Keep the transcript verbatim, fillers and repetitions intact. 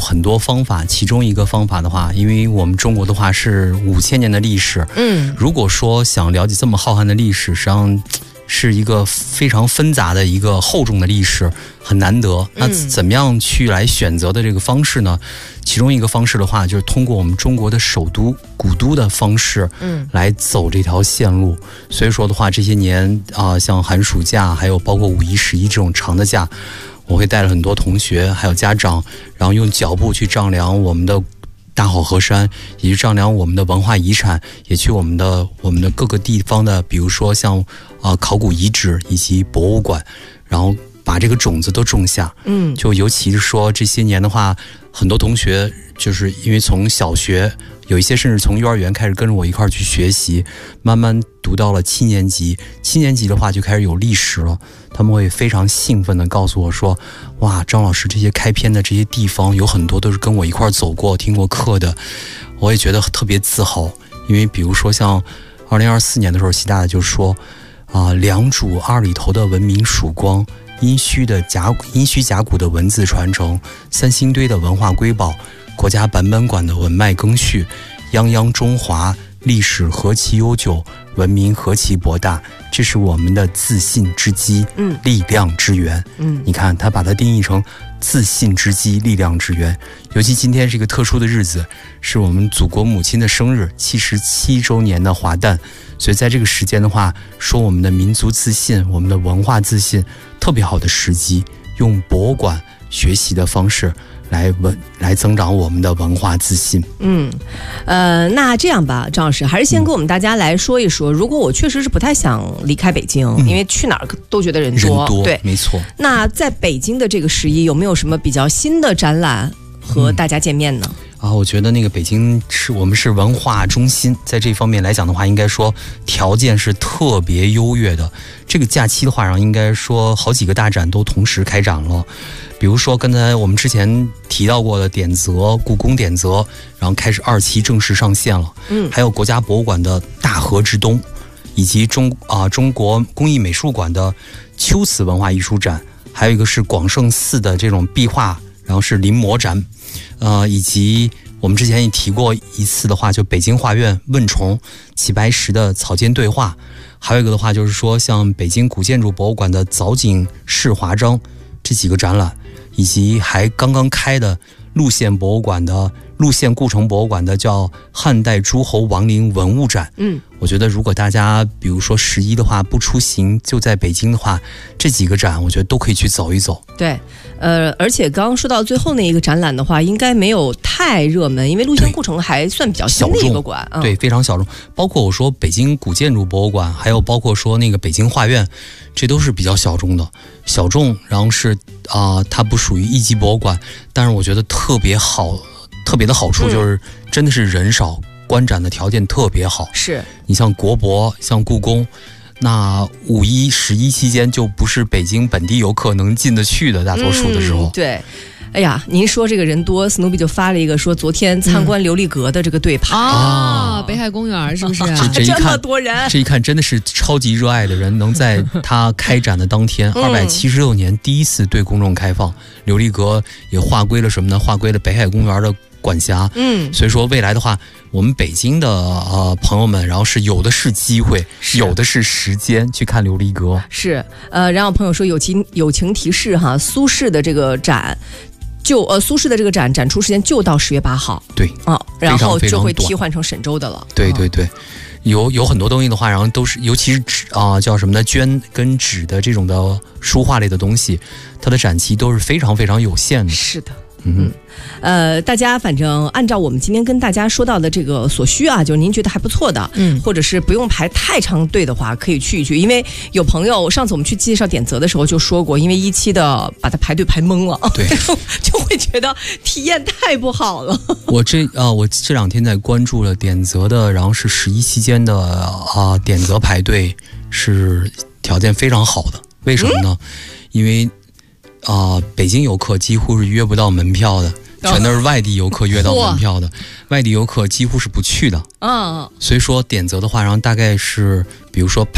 很多方法，其中一个方法的话，因为我们中国的话是五千年的历史，嗯，如果说想了解这么浩瀚的历史，实际上是一个非常纷杂的一个厚重的历史，很难得。那怎么样去来选择的这个方式呢？其中一个方式的话，就是通过我们中国的首都古都的方式，嗯，来走这条线路。所以说的话，这些年啊、呃，像寒暑假，还有包括五一、十一这种长的假，我会带了很多同学还有家长，然后用脚步去丈量我们的大好河山，也去丈量我们的文化遗产，也去我们的我们的各个地方的，比如说像啊、呃、考古遗址以及博物馆，然后把这个种子都种下。嗯，就尤其是说这些年的话，很多同学就是因为从小学，有一些甚至从幼儿园开始跟着我一块儿去学习，慢慢读到了七年级，七年级的话就开始有历史了。他们会非常兴奋地告诉我说，哇，张老师这些开篇的这些地方有很多都是跟我一块儿走过听过课的，我也觉得特别自豪。因为比如说像二零二四年的时候，习大大就说啊、呃，良渚二里头的文明曙光，殷墟的甲殷墟甲骨的文字传承，三星堆的文化瑰宝，国家版本馆的文脉更续，泱泱中华，历史何其悠久，文明何其博大，这是我们的自信之基，嗯，力量之源。嗯，你看他把它定义成自信之基，力量之源。尤其今天是一个特殊的日子，是我们祖国母亲的生日，七十七周年的华诞。所以在这个时间的话，说我们的民族自信，我们的文化自信，特别好的时机，用博物馆学习的方式来文来增长我们的文化自信。嗯， 呃，那这样吧，张老师，还是先跟我们大家来说一说，嗯、如果我确实是不太想离开北京，嗯、因为去哪儿都觉得人多， 人多， 对， 没错。 那在北京的这个十一，有没有什么比较新的展览和大家见面呢？嗯啊，我觉得那个北京是我们是文化中心，在这方面来讲的话，应该说条件是特别优越的。这个假期的话，上应该说好几个大展都同时开展了，比如说刚才我们之前提到过的典则，故宫典则，然后开始二期正式上线了。嗯，还有国家博物馆的大河之东，以及中啊、呃、中国工艺美术馆的秋瓷文化艺术展，还有一个是广胜寺的这种壁画，然后是临摹展。呃，以及我们之前也提过一次的话，就北京画院问虫、齐白石的草间对话，还有一个的话就是说，像北京古建筑博物馆的藻井式华章这几个展览，以及还刚刚开的路县博物馆的路县故城博物馆的叫汉代诸侯王陵文物展。嗯，我觉得如果大家比如说十一的话不出行，就在北京的话，这几个展我觉得都可以去走一走。 对，呃，而且刚刚说到最后那一个展览的话，应该没有太热门，因为路县故城还算比较新的一个馆， 对，嗯、对，非常小众。包括我说北京古建筑博物馆，还有包括说那个北京画院，这都是比较小众的，小众。然后是啊、呃，它不属于一级博物馆，但是我觉得特别好，特别的好处就是真的是人少，嗯、观展的条件特别好。 是你像国博，像故宫。那五一、十一期间就不是北京本地游客能进得去的，大多数的时候。 嗯、对，哎呀，您说这个人多，斯努比就发了一个说昨天参观琉璃阁的这个队牌、 嗯、啊，北海公园是不是？ 这这一看这么多人， 这一看真的是超级热爱的人，能在他开展的当天，二百七十六年第一次对公众开放，琉璃阁也划归了什么呢？划归了北海公园的管辖。嗯，所以说未来的话，我们北京的呃朋友们，然后是有的是机会，有的是时间去看琉璃阁。 是，呃，然后朋友说友情友情提示哈，苏轼的这个展。就呃，苏轼的这个展展出时间就到十月八号， 对啊、哦，然后就会替换成沈周的了。 对对对，有有很多东西的话，然后都是，尤其是纸啊、呃，叫什么呢？绢跟纸的这种的书画类的东西，它的展期都是非常非常有限的。 是的。嗯，呃，大家反正按照我们今天跟大家说到的这个所需啊，就是您觉得还不错的，嗯，或者是不用排太长队的话，可以去一去。因为有朋友上次我们去介绍典则的时候就说过，因为一期的把他排队排懵了， 对， 就会觉得体验太不好了。 我这啊、呃，我这两天在关注了典则的，然后是十一期间的啊、呃，典则排队是条件非常好的，为什么呢？嗯、因为。啊、呃，北京游客几乎是约不到门票的，全都是外地游客约到门票的，外地游客几乎是不去的。嗯，所以说典则的话，然后大概是，比如说。